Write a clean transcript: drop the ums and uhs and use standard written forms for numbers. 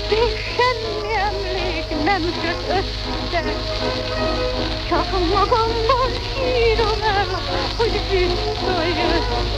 és semmi emlék nem jött össze. Csak magamban sírom el, hogy visszajött.